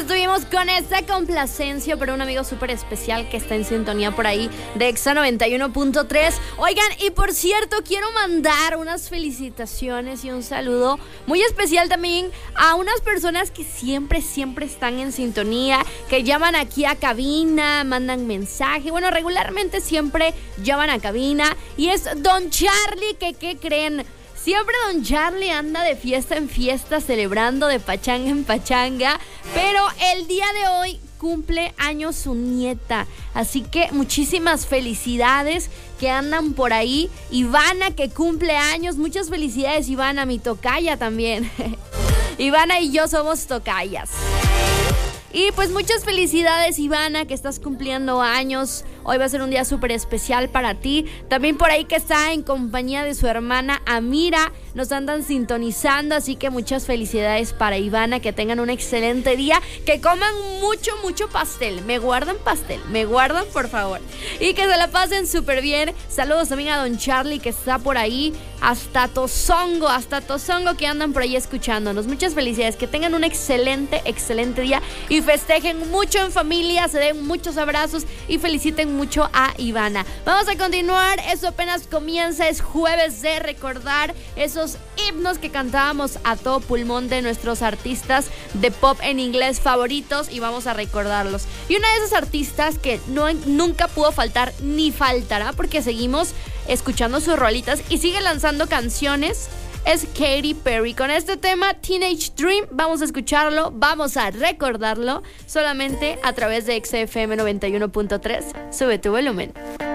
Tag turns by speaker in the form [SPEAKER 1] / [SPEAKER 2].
[SPEAKER 1] estuvimos con esta complacencia para un amigo súper especial que está en sintonía por ahí de Exa 91.3. Oigan, y por cierto, quiero mandar unas felicitaciones y un saludo muy especial también a unas personas que siempre están en sintonía, que llaman aquí a cabina, mandan mensaje. Bueno, regularmente siempre llaman a cabina. Y es Don Charlie, que ¿qué creen? Siempre Don Charlie anda de fiesta en fiesta, celebrando de pachanga en pachanga, pero el día de hoy cumple años su nieta, así que muchísimas felicidades que andan por ahí. Ivana, que cumple años, muchas felicidades Ivana, mi tocaya también. Ivana y yo somos tocayas. Y pues muchas felicidades Ivana, que estás cumpliendo años. Hoy va a ser un día súper especial para ti. También por ahí que está en compañía de su hermana Amira. Nos andan sintonizando, así que muchas felicidades para Ivana. Que tengan un excelente día. Que coman mucho pastel. Me guardan por favor. Y que se la pasen súper bien. Saludos también a Don Charlie, que está por ahí. Hasta Tozongo que andan por ahí escuchándonos. Muchas felicidades, que tengan un excelente día. Y festejen mucho en familia, se den muchos abrazos y feliciten mucho a Ivana. Vamos a continuar, eso apenas comienza, es jueves de recordar esos himnos que cantábamos a todo pulmón de nuestros artistas de pop en inglés favoritos, y vamos a recordarlos. Y una de esas artistas que nunca pudo faltar ni faltará, porque seguimos escuchando sus rolitas y sigue lanzando canciones, es Katy Perry. Con este tema Teenage Dream vamos a escucharlo, vamos a recordarlo solamente a través de XFM 91.3. Sube tu volumen.